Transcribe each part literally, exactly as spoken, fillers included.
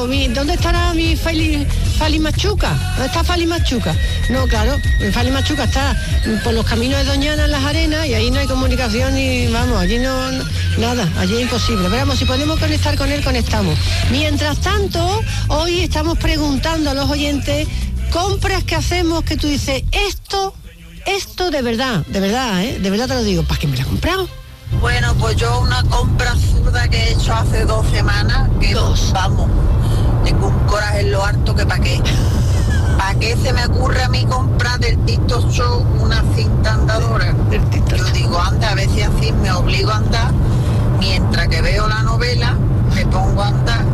digo, mi, ¿dónde estará mi Fali, Fali Machuca? ¿Dónde está Fali Machuca? No, claro, el Fali Machuca está por los caminos de Doñana en las arenas y ahí no hay comunicación y vamos, allí no, no nada, allí es imposible. Pero vamos, si podemos conectar con él, conectamos. Mientras tanto, hoy estamos preguntando a los oyentes compras que hacemos que tú dices, esto, esto de verdad, de verdad, ¿eh? De verdad te lo digo, ¿para qué me lo he comprado? Bueno, pues yo una compra absurda que he hecho hace dos semanas, que dos. Vamos, tengo un coraje en lo harto que para qué. ¿Para qué se me ocurre a mí comprar del TikTok Show una cinta andadora? Yo digo, anda, a ver si así me obligo a andar, mientras que veo la novela, me pongo a andar.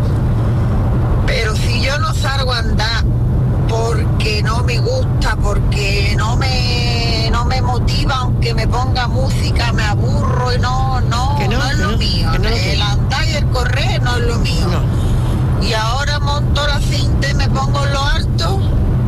Pero si yo no salgo a andar porque no me gusta, porque no me no me motiva, aunque me ponga música, me aburro y no, no, que no, no es que lo no, mío. que no el andar y el correr no es lo mío. No. Y ahora monto la cinta y me pongo en lo alto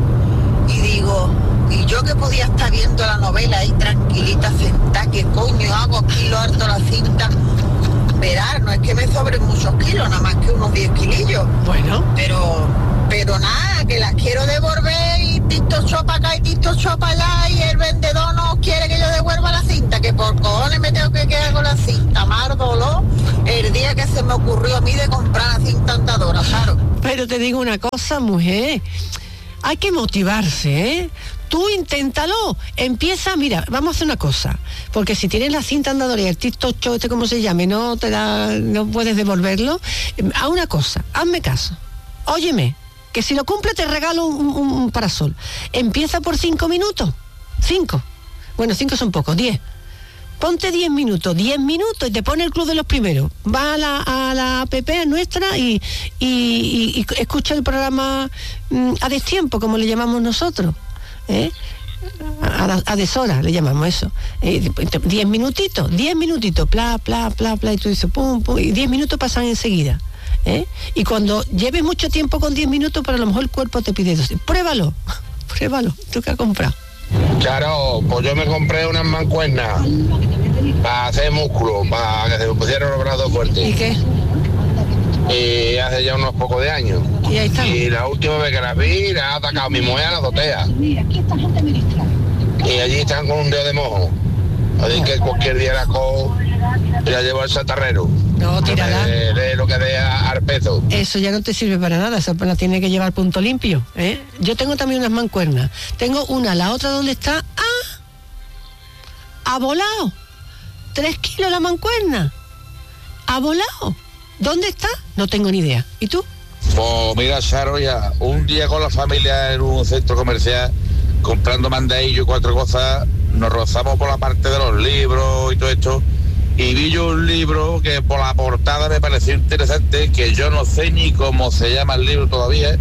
y digo, y yo que podía estar viendo la novela ahí tranquilita, sentada, ¿qué coño hago aquí lo harto la cinta? Verás, no es que me sobren muchos kilos, nada más que unos diez kilillos. Bueno. Pero, pero nada, que las quiero devolver y TikTok Shop para acá y TikTok Shop para allá y el vendedor no quiere que yo devuelva la cinta, que por cojones me tengo que quedar con la cinta. Más dolor el día que se me ocurrió a mí de comprar la cinta andadora, claro. Pero te digo una cosa, mujer, hay que motivarse, ¿eh? Tú inténtalo, empieza, mira, vamos a hacer una cosa, porque si tienes la cinta andadora y el TikTok Show, este como se llame, no te da, no puedes devolverlo, haz una cosa, hazme caso, óyeme, que si lo cumple te regalo un, un, un parasol. Empieza por cinco minutos, cinco, bueno, cinco son pocos, diez. Ponte diez minutos, diez minutos y te pone el club de los primeros. Va a la, a la app nuestra y, y, y, y escucha el programa mm, a destiempo, como le llamamos nosotros. ¿Eh? A, a, a deshora le llamamos eso. Eh, diez minutitos, diez minutitos, pla, pla, pla, pla, y tú dices, pum, pum, y diez minutos pasan enseguida. ¿Eh? Y cuando lleves mucho tiempo con diez minutos, pero a lo mejor el cuerpo te pide dosis. Pruébalo, pruébalo, tú que has comprado. Claro, pues yo me compré unas mancuernas para hacer músculo, para que se me pusieran los brazos fuertes. ¿Y qué? Y hace ya unos pocos de años. Y ahí está. Y la última vez que las vi, la ha atacado mi mujer a la azotea. Y allí están con un dedo de mojo. Así que cualquier día la cojo y la llevo al chatarrero. No, tírala. De, de lo que dé al peso. Eso ya no te sirve para nada, eso la tiene que llevar punto limpio, ¿eh? Yo tengo también unas mancuernas. Tengo una, la otra donde está, ¡ah! Ha volado. Tres kilos la mancuerna. Ha volado. ¿Dónde está? No tengo ni idea. ¿Y tú? Pues mira, Charo, ya un día con la familia en un centro comercial, comprando mandadillo y cuatro cosas, nos rozamos por la parte de los libros y todo esto, y vi yo un libro que por la portada me pareció interesante, que yo no sé ni cómo se llama el libro todavía,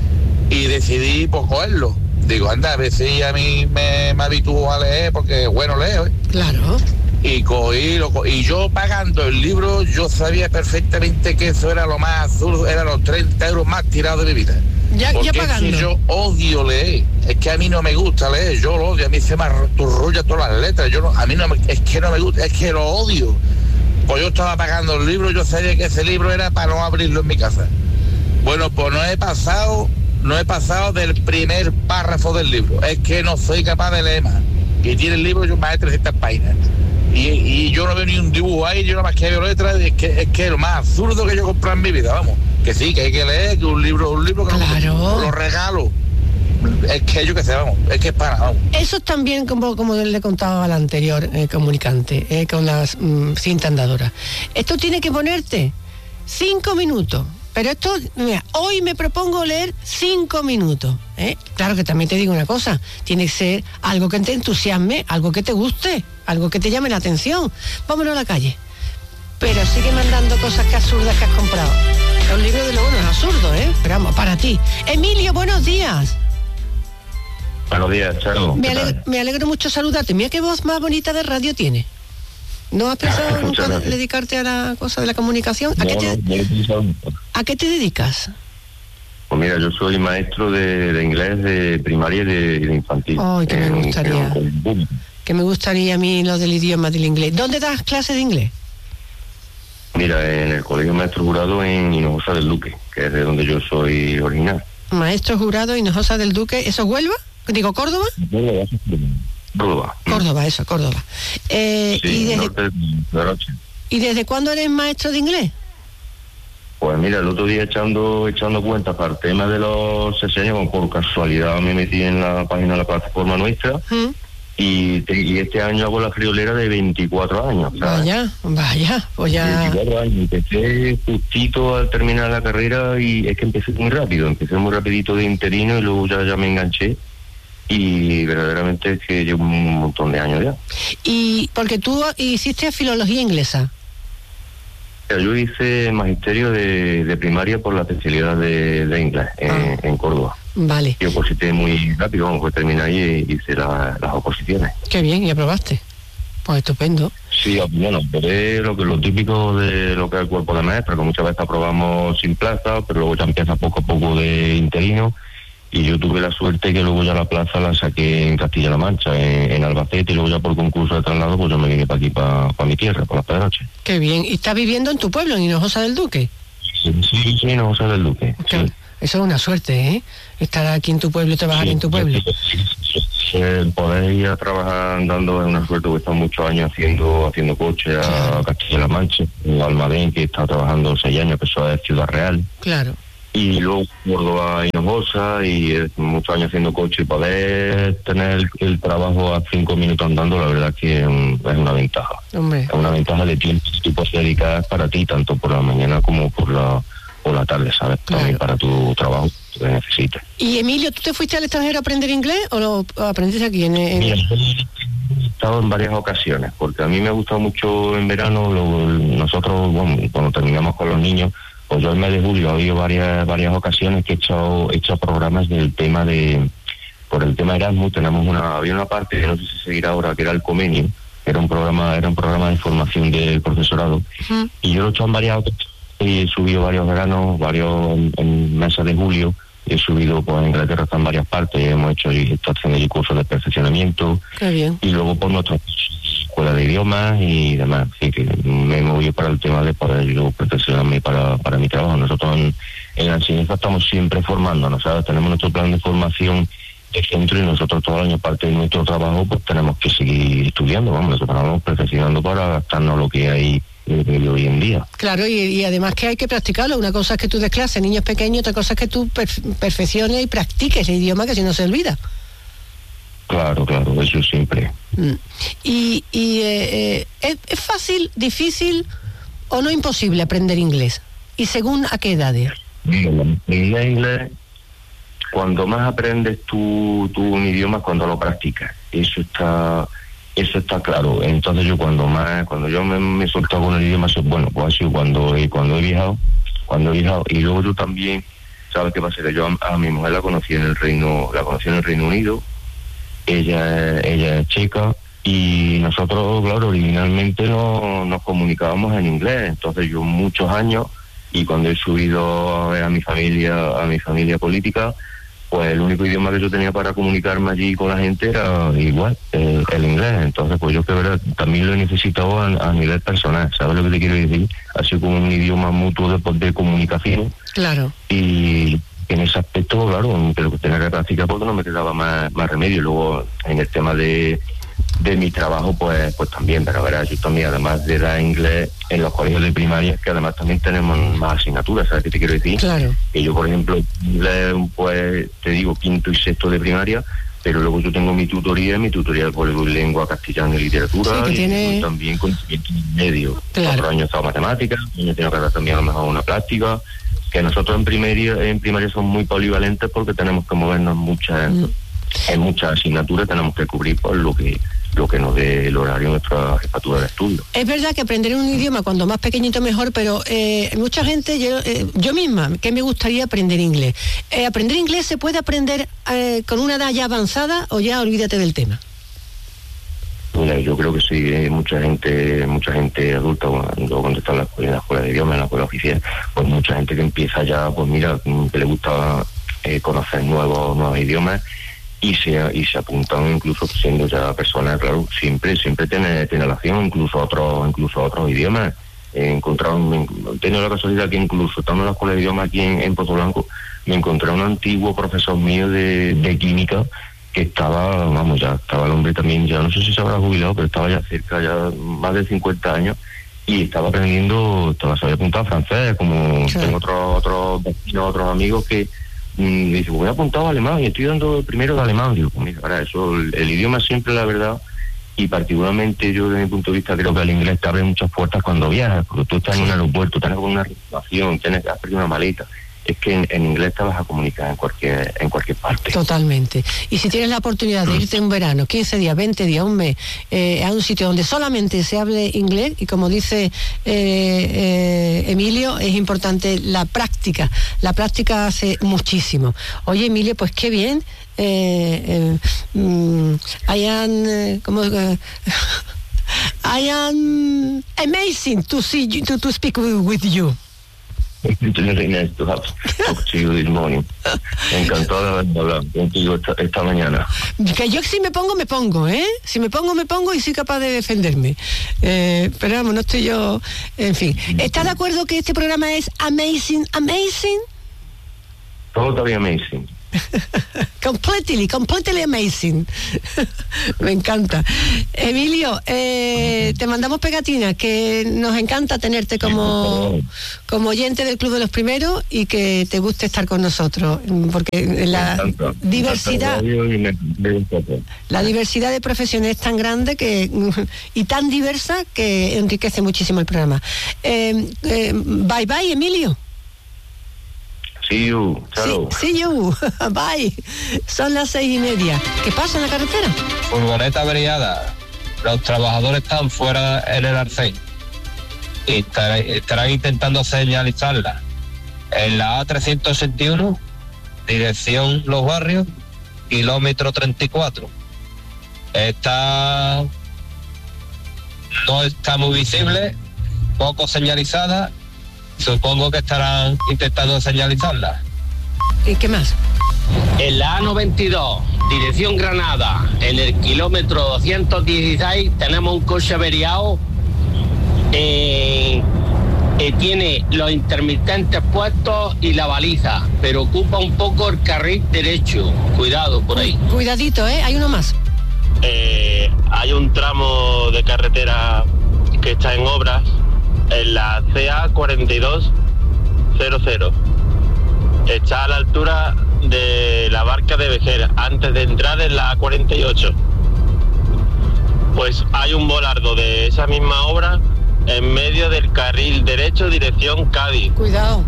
y decidí pues cogerlo. Digo, anda, a ver si a mí me, me habitúo a leer, porque es bueno leer, ¿eh? Claro. Y cogí, lo co- y yo pagando el libro, yo sabía perfectamente que eso era lo más azul, eran los treinta euros más tirados de mi vida. Ya, Porque ya pagando. es que yo odio leer, es que a mí no me gusta leer, yo lo odio, a mí se me arrullan todas las letras, yo no, a mí no me, es que no me gusta, es que lo odio. Pues yo estaba pagando el libro, yo sabía que ese libro era para no abrirlo en mi casa. Bueno, pues no he pasado, no he pasado del primer párrafo del libro, es que no soy capaz de leer más. Y tiene el libro yo más de trescientas páginas. Y, y yo no veo ni un dibujo ahí, yo nada más que veo letras, es que es que es lo más absurdo que yo he comprado en mi vida, vamos. Que sí, que hay que leer, que un libro es un libro, que claro. no, lo regalo. Es que yo que sé, vamos, es que es para, vamos. Eso es también como, como le contaba al anterior eh, comunicante, eh, con las mm, cinta andadora. Esto tiene que ponerte cinco minutos. Pero esto, mira, hoy me propongo leer cinco minutos. ¿eh? Claro que también te digo una cosa, tiene que ser algo que te entusiasme, algo que te guste, algo que te llame la atención. Vámonos a la calle. Pero sigue mandando cosas que absurdas que has comprado. Los libros de lo bueno es absurdo, ¿eh? Pero vamos, para ti. Emilio, buenos días. Buenos días, Charo. Me alegro, me alegro mucho saludarte. Mira qué voz más bonita de radio tiene. ¿No has pensado nunca dedicarte a la cosa de la comunicación? ¿A, no, qué, te, no, no ¿A qué te dedicas? Pues mira, yo soy maestro de, de inglés de primaria y de, de infantil. Ay, que me gustaría. En, que me gustaría a mí lo del idioma del inglés. ¿Dónde das clases de inglés? Mira, en el Colegio Maestro Jurado en Hinojosa del Duque, que es de donde yo soy original. Maestro Jurado Hinojosa del Duque, ¿eso es Huelva? Digo, ¿Córdoba? Córdoba. Córdoba. Córdoba, eso, Córdoba. Eh, sí, ¿y, desde, norte de Noche. ¿Y desde cuándo eres maestro de inglés? Pues mira, el otro día echando echando cuentas para el tema de los sesenios, por casualidad me metí en la página de la plataforma nuestra, ¿Mm? y, y este año hago la friolera de veinticuatro años. ¿sabes? Vaya, vaya, pues ya... veinticuatro años, empecé justito al terminar la carrera y es que empecé muy rápido, empecé muy rapidito de interino y luego ya, ya me enganché. Y verdaderamente es que llevo un montón de años ya. Y porque tú hiciste filología inglesa. Yo hice magisterio de, de primaria por la especialidad de, de inglés en, ah. en Córdoba. Vale. Yo oposité muy rápido, vamos, pues terminé ahí y hice la, las oposiciones. Qué bien, ¿y aprobaste? Pues estupendo. Sí, bueno, pero lo que lo típico de lo que es el cuerpo de maestra, que muchas veces aprobamos sin plaza, pero luego ya empieza poco a poco de interino. Y yo tuve la suerte que luego ya la plaza la saqué en Castilla-La Mancha, en, en Albacete, y luego ya por concurso de traslado, pues yo me vine para aquí, para, para mi tierra, para Las Pedroches. Qué bien. ¿Y estás viviendo en tu pueblo, en Hinojosa del Duque? Sí, sí, sí, Hinojosa del Duque. Claro. Sí. Eso es una suerte, ¿eh? Estar aquí en tu pueblo y trabajar sí, en tu pueblo. Sí, sí, sí. El poder ir a trabajar andando es una suerte, porque he estado muchos años haciendo haciendo coche a claro. Castilla-La Mancha, en Almadén, que he estado trabajando seis años, que eso es Ciudad Real. Claro. Y luego Córdoba, Hinojosa, y eh, muchos años haciendo coche, y poder tener el, el trabajo a cinco minutos andando, la verdad que es, un, es una ventaja. Hombre. Es una ventaja de tiempo que tú puedes dedicar para ti, tanto por la mañana como por la por la tarde, ¿sabes? Claro. También para tu trabajo que necesites. Y Emilio, ¿tú te fuiste al extranjero a aprender inglés o lo aprendiste aquí en, en... Mira, he estado en varias ocasiones, porque a mí me ha gustado mucho en verano, lo, nosotros, bueno, cuando terminamos con los niños, pues yo el mes de julio ha habido varias varias ocasiones que he hecho, he hecho programas del tema de, por el tema Erasmus, tenemos una, había una parte que no sé si seguirá ahora, que era el Comenio, era un programa, era un programa de formación del profesorado, uh-huh. y yo lo he hecho en varias ocasiones, y he subido varios veranos, varios en, en meses de julio, he subido pues en Inglaterra, está en varias partes, hemos hecho estaciones y cursos de perfeccionamiento. Qué bien. Y luego por nuestra escuela de idiomas y demás, así que me he movido para el tema de poder yo perfeccionarme para, para mi trabajo. Nosotros en, en la enseñanza estamos siempre formándonos, ¿sabes? Tenemos nuestro plan de formación de centro y nosotros todo el año, parte de nuestro trabajo, pues tenemos que seguir estudiando, vamos, nosotros estamos perfeccionando para adaptarnos a lo que hay de hoy en día. Claro, y, y además que hay que practicarlo. Una cosa es que tú des clase a niños pequeños, otra cosa es que tú perf- perfecciones y practiques el idioma, que si no se olvida. Claro, claro, eso siempre. Mm. Y, y eh, eh, ¿es, ¿es fácil, difícil o no imposible aprender inglés? ¿Y según a qué edades? Inglés, inglés, cuando más aprendes tú, tú un idioma es cuando lo practicas. Eso está... Eso está claro. Entonces yo cuando más, cuando yo me, me he soltado con el idioma, bueno, pues ha sido cuando, cuando he viajado, cuando he viajado, y luego yo también, ¿sabes qué pasa? Que yo a, a mi mujer la conocí en el Reino, la conocí en el Reino Unido, ella, ella es checa, y nosotros, claro, originalmente no, nos comunicábamos en inglés, entonces yo muchos años, y cuando he subido a ver a mi familia, a mi familia política, pues el único idioma que yo tenía para comunicarme allí con la gente era igual, el, el inglés. Entonces, pues yo que verdad también lo he necesitado a, a nivel personal, ¿sabes lo que te quiero decir? Ha sido como un idioma mutuo de, de comunicación. Claro. Y en ese aspecto, claro, pero que tenía que practicar porque no me quedaba más, más remedio. Luego, en el tema de, de mi trabajo, pues pues también, pero verás, yo también, además de dar inglés en los colegios de primaria, que además también tenemos más asignaturas, ¿sabes qué te quiero decir? Claro. Que yo, por ejemplo, inglés, pues te digo, quinto y sexto de primaria, pero luego yo tengo mi tutoría, mi tutoría por lengua castellana y literatura, sí, que y tiene... también conocimiento medio. Claro. Otro año he estado matemáticas, yo tengo que dar también a lo mejor una práctica, que nosotros en primaria, en primaria somos muy polivalentes porque tenemos que movernos muchas, mm. en muchas asignaturas, tenemos que cubrir por lo que lo que nos dé el horario de nuestra jefatura de estudio. Es verdad que aprender un idioma cuando más pequeñito mejor, pero eh, mucha gente, yo, eh, yo misma, que me gustaría aprender inglés. Eh, ¿Aprender inglés se puede aprender eh, con una edad ya avanzada o ya olvídate del tema? Bueno, yo creo que sí, hay mucha gente, mucha gente adulta, cuando, cuando está en la, escuela, en la escuela de idiomas, en la escuela oficial, pues mucha gente que empieza ya, pues mira, que le gusta eh, conocer nuevos, nuevos idiomas, y se y se apuntan incluso siendo ya personas, claro, siempre siempre tiene tiene relación incluso a otros incluso a otros idiomas, He encontrado, me, he tenido la casualidad que incluso estando en la escuela de idiomas aquí en, en Pozo Blanco, me encontré a un antiguo profesor mío de, de química que estaba, vamos, ya estaba el hombre también, ya no sé si se habrá jubilado, pero estaba ya cerca, ya más de cincuenta años, y estaba aprendiendo, estaba, se había apuntado a francés, como sí. Tengo otros otros vecinos, otros amigos que mmm, dicen, voy a apuntar a alemán y estoy dando el primero de alemán. Digo, pues mira, ahora eso, el, el idioma siempre, la verdad, y particularmente yo desde mi punto de vista creo que el inglés te abre muchas puertas cuando viajas, porque tú estás en un aeropuerto, tienes una reservación, tienes que hacer una maleta. Es que en, en inglés te vas a comunicar en cualquier en cualquier parte. Totalmente. Y si tienes la oportunidad de irte un verano, quince días, veinte días, un mes, eh, a un sitio donde solamente se hable inglés, y como dice eh, eh, Emilio, es importante la práctica. La práctica hace muchísimo. Oye, Emilio, pues qué bien. Eh, eh, mm, I am, eh, ¿cómo? Eh, I am amazing to see you, to, to speak with, with you. Really nice to have talk to you this morning. Encantado de hablar contigo esta, esta mañana. Que yo si me pongo, me pongo, ¿eh? Si me pongo, me pongo y soy capaz de defenderme. Eh, pero vamos, no estoy yo... En fin. ¿Estás de acuerdo que este programa es amazing, amazing? Totally amazing. completely, completely amazing. Me encanta. Emilio, eh, te mandamos pegatinas, que nos encanta tenerte como, como oyente del Club de los Primeros y que te guste estar con nosotros, porque la diversidad, la diversidad de profesiones es tan grande que y tan diversa que enriquece muchísimo el programa. Eh, eh, bye bye, Emilio. See you, chao. Sí, see you, bye. Son las seis y media. ¿Qué pasa en la carretera? Furgoneta averiada. Los trabajadores están fuera en el arcén y estar, estarán intentando señalizarla. En la A trescientos sesenta y uno, dirección Los Barrios, kilómetro treinta y cuatro. Está... no está muy visible, poco señalizada. Supongo que estarán intentando señalizarla. ¿Y qué más? En la A noventa y dos, dirección Granada, en el kilómetro doscientos dieciséis, tenemos un coche averiado eh, que tiene los intermitentes puestos y la baliza, pero ocupa un poco el carril derecho. Cuidado por ahí. Cuidadito, ¿eh? Hay uno más. Eh, hay un tramo de carretera que está en obras en la C A cuarenta y dos cero cero. Está a la altura de la Barca de Vejer, antes de entrar en la A cuarenta y ocho. Pues hay un volardo de esa misma obra en medio del carril derecho, dirección Cádiz. Cuidado.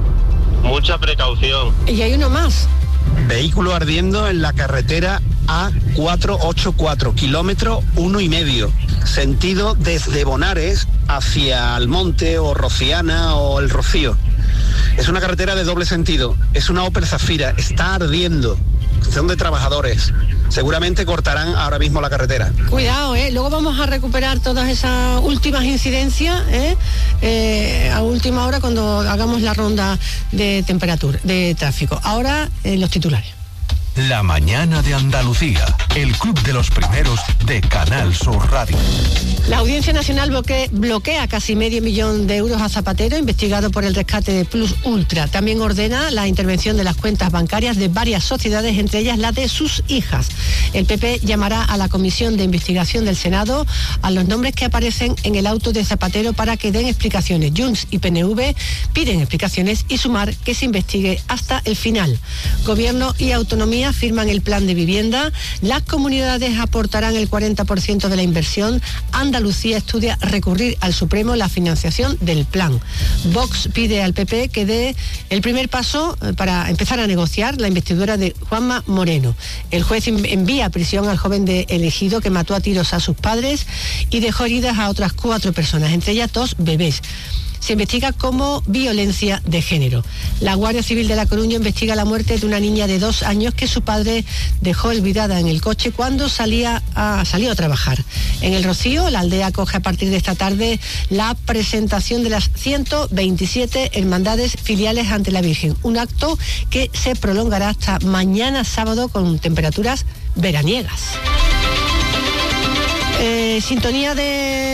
Mucha precaución. Y hay uno más. Vehículo ardiendo en la carretera A cuatrocientos ochenta y cuatro, kilómetro uno y medio, sentido desde Bonares hacia Almonte o Rociana o El Rocío. Es una carretera de doble sentido, es una Opel Zafira, está ardiendo, son de trabajadores, seguramente cortarán ahora mismo la carretera. Cuidado, ¿eh? Luego vamos a recuperar todas esas últimas incidencias, ¿eh? Eh, a última hora cuando hagamos la ronda de temperatura, de tráfico. Ahora, eh, los titulares. La mañana de Andalucía, el Club de los Primeros de Canal Sur Radio. La Audiencia Nacional bloquea, bloquea casi medio millón de euros a Zapatero, investigado por el rescate de Plus Ultra. También ordena la intervención de las cuentas bancarias de varias sociedades, entre ellas la de sus hijas. El P P llamará a la Comisión de Investigación del Senado a los nombres que aparecen en el auto de Zapatero para que den explicaciones. Junts y P N V piden explicaciones y Sumar que se investigue hasta el final. Gobierno y Autonomía firman el plan de vivienda. Las comunidades aportarán el cuarenta por ciento de la inversión. Andalucía estudia recurrir al Supremo la financiación del plan. Vox pide al P P que dé el primer paso para empezar a negociar la investidura de Juanma Moreno. El juez envía a prisión al joven de Elegido que mató a tiros a sus padres y dejó heridas a otras cuatro personas, entre ellas dos bebés. Se investiga como violencia de género. La Guardia Civil de La Coruña investiga la muerte de una niña de dos años que su padre dejó olvidada en el coche cuando salía a, salió a trabajar. En El Rocío, la aldea acoge a partir de esta tarde la presentación de las ciento veintisiete hermandades filiales ante la Virgen. Un acto que se prolongará hasta mañana sábado con temperaturas veraniegas. Eh, sintonía de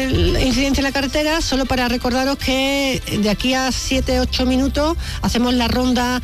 de incidencia en la carretera, solo para recordaros que de aquí a siete ocho minutos hacemos la ronda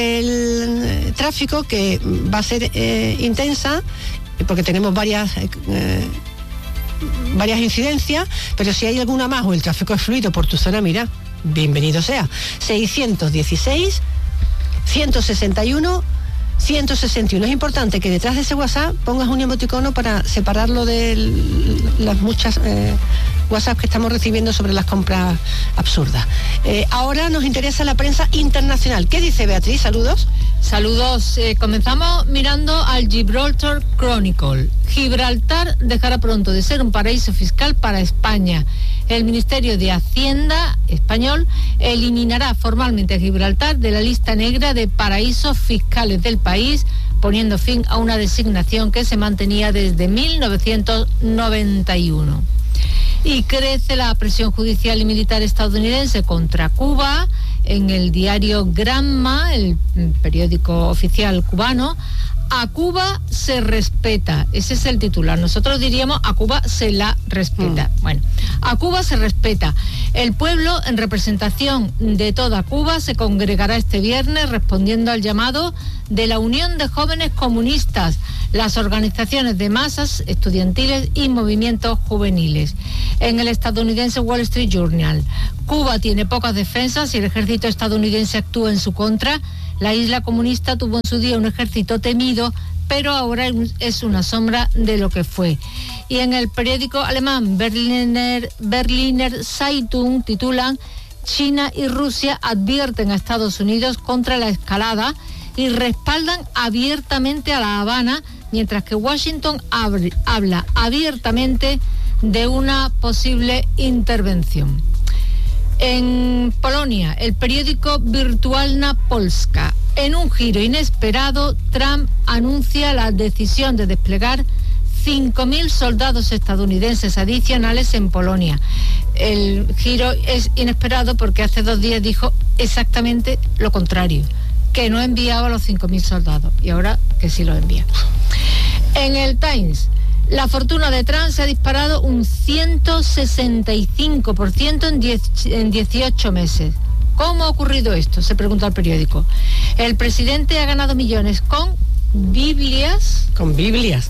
del tráfico, que va a ser eh, intensa, porque tenemos varias... Eh, varias incidencias, pero si hay alguna más o el tráfico es fluido por tu zona, mira, bienvenido sea. seiscientos dieciséis, ciento sesenta y uno, ciento sesenta y uno. Es importante que detrás de ese WhatsApp pongas un emoticono para separarlo de las muchas eh, WhatsApp que estamos recibiendo sobre las compras absurdas. Eh, ahora nos interesa la prensa internacional. ¿Qué dice Beatriz? Saludos. Saludos. Eh, comenzamos mirando al Gibraltar Chronicle. Gibraltar dejará pronto de ser un paraíso fiscal para España. El Ministerio de Hacienda español eliminará formalmente a Gibraltar de la lista negra de paraísos fiscales del país, poniendo fin a una designación que se mantenía desde mil novecientos noventa y uno. Y crece la presión judicial y militar estadounidense contra Cuba. En el diario Granma, el periódico oficial cubano, a Cuba se respeta. Ese es el titular. Nosotros diríamos a Cuba se la respeta. Mm. Bueno, a Cuba se respeta. El pueblo, en representación de toda Cuba, se congregará este viernes respondiendo al llamado de la Unión de Jóvenes Comunistas, las organizaciones de masas estudiantiles y movimientos juveniles. En el estadounidense Wall Street Journal, Cuba tiene pocas defensas y el ejército estadounidense actúa en su contra. La isla comunista tuvo en su día un ejército temido, pero ahora es una sombra de lo que fue. Y en el periódico alemán Berliner, Berliner Zeitung titulan: China y Rusia advierten a Estados Unidos contra la escalada y respaldan abiertamente a La Habana, mientras que Washington abre, habla abiertamente de una posible intervención. En Polonia, el periódico Wirtualna Polska. En un giro inesperado, Trump anuncia la decisión de desplegar cinco mil soldados estadounidenses adicionales en Polonia. El giro es inesperado porque hace dos días dijo exactamente lo contrario, que no enviaba los cinco mil soldados, y ahora que sí los envía. En el Times, la fortuna de Trump se ha disparado un ciento sesenta y cinco por ciento en, diez, en dieciocho meses. ¿Cómo ha ocurrido esto?, se pregunta el periódico. El presidente ha ganado millones con Biblias, con Biblias,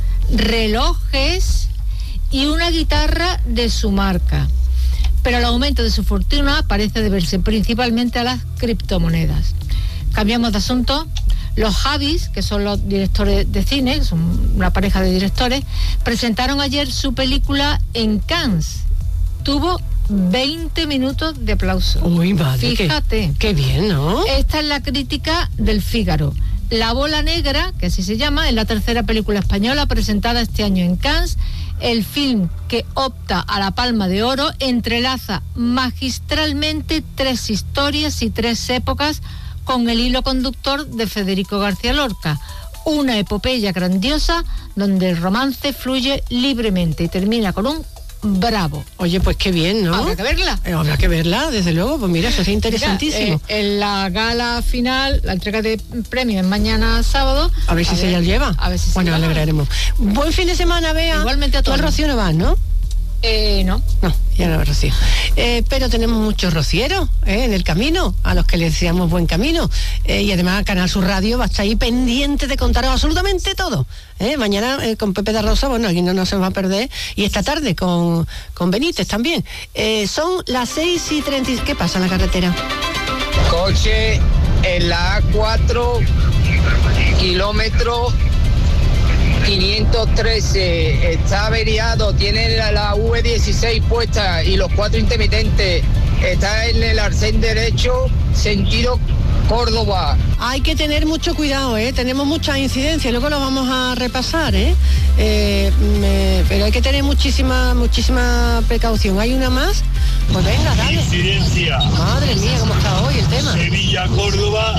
relojes y una guitarra de su marca. Pero el aumento de su fortuna parece deberse principalmente a las criptomonedas. Cambiamos de asunto. Los Javis, que son los directores de cine, son una pareja de directores, presentaron ayer su película en Cannes. Tuvo veinte minutos de aplauso. Uy, madre, fíjate. Qué, qué bien, ¿no? Esta es la crítica del Fígaro. La Bola Negra, que así se llama, es la tercera película española presentada este año en Cannes. El film, que opta a la Palma de Oro, entrelaza magistralmente tres historias y tres épocas con el hilo conductor de Federico García Lorca. Una epopeya grandiosa donde el romance fluye libremente y termina con un bravo. Oye, pues qué bien, ¿no? Habrá que verla. Eh, habrá que verla, desde luego. Pues mira, eso es interesantísimo. Mira, eh, en la gala final, la entrega de premios es mañana sábado. A ver si a se ver, ya lo lleva. A ver si bueno, se alegraremos. Buen fin de semana, Bea. Igualmente a todos. Tú al Rocío no vas, ¿no? Eh, no. No, ya no, Rocío. Eh, pero tenemos muchos rocieros eh, en el camino, a los que les deseamos buen camino. Eh, y además Canal Sur Radio va a estar ahí pendiente de contaros absolutamente todo. Eh, mañana eh, con Pepe de Rosa, bueno, aquí no, no se va a perder. Y esta tarde con, con Benítez también. Eh, son las seis y treinta. ¿Qué pasa en la carretera? Coche en la A cuatro, kilómetro quinientos trece, está averiado, tiene la, la V dieciséis puesta y los cuatro intermitentes, está en el arcén derecho, sentido Córdoba. Hay que tener mucho cuidado, ¿eh? Tenemos muchas incidencias, luego lo vamos a repasar, ¿eh? Eh, me, pero hay que tener muchísima, muchísima precaución. ¿Hay una más? Pues venga, dale. Incidencia. Madre mía, ¿cómo está hoy el tema? Sevilla, Córdoba.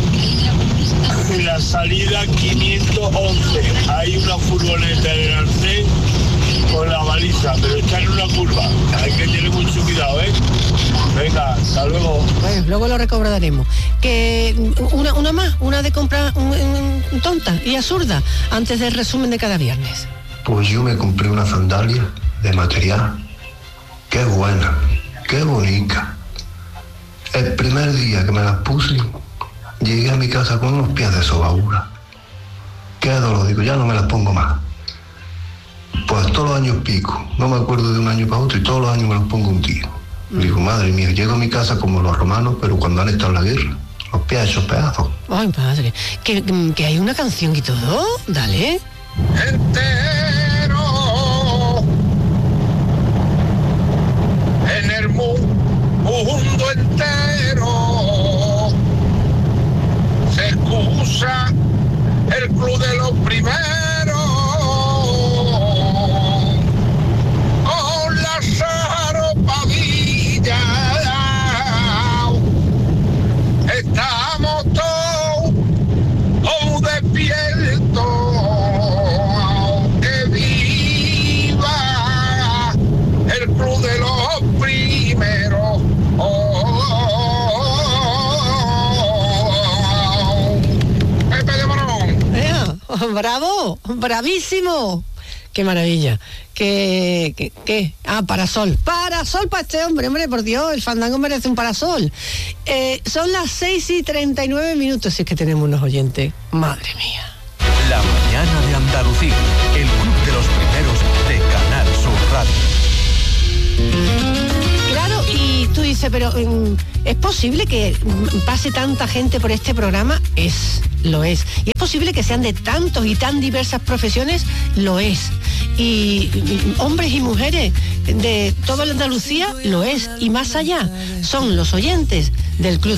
La salida quinientos once, hay una furgoneta en el arcén con la baliza, pero está en una curva, hay que tener mucho cuidado, ¿eh? Venga, hasta luego. Bueno, luego lo recordaremos. Que una, una más, una de compra un, un, tonta y absurda, antes del resumen de cada viernes. Pues yo me compré una sandalia de material Qué buena, qué bonita. El primer día que me las puse, llegué a mi casa con unos pies de sobadura. Qué dolor, digo, ya no me las pongo más. Pues todos los años pico, no me acuerdo de un año para otro, y todos los años me los pongo un tío. Digo, madre mía, llego a mi casa como los romanos, pero cuando han estado en la guerra, los pies hechos pedazos. Ay, padre, que, que hay una canción y todo, dale. Entero en el mundo entero se excusa el club de los primeros con Lázaro Padilla. Estamos todos todos despiertos. Que viva el club de los primeros. Oh, Pepe de Morón. Ea, bravo, bravísimo. Qué maravilla. ¿Qué, qué, qué? Ah, parasol. Parasol para este hombre, hombre, por Dios, el fandango merece un parasol. Eh, son las seis y treinta y nueve minutos, si es que tenemos unos oyentes. Madre mía. La mañana de Andalucía, el club de los primeros de Canal Sur Radio. Claro, y tú dices, pero um, ¿es posible que pase tanta gente por este programa? Es, lo es. ¿Y es posible que sean de tantos y tan diversas profesiones? Lo es. Y, y hombres y mujeres de toda la Andalucía, lo es. Y más allá, son los oyentes del club